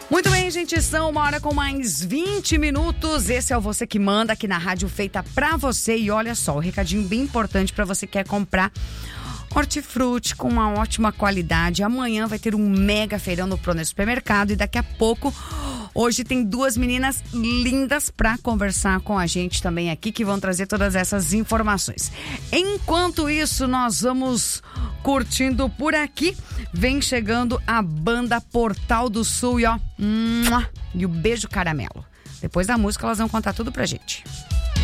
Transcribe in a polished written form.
Muito bem, gente, são 1h com mais 20 minutos. Esse é o Você Que Manda aqui na rádio, feita pra você. E olha só, um recadinho bem importante pra você que quer comprar hortifruti com uma ótima qualidade. Amanhã vai ter um mega feirão no Prone Supermercado e daqui a pouco, hoje tem duas meninas lindas pra conversar com a gente também aqui, que vão trazer todas essas informações. Enquanto isso, nós vamos curtindo por aqui. Vem chegando a banda Portal do Sul e ó, e o beijo caramelo. Depois da música elas vão contar tudo pra gente.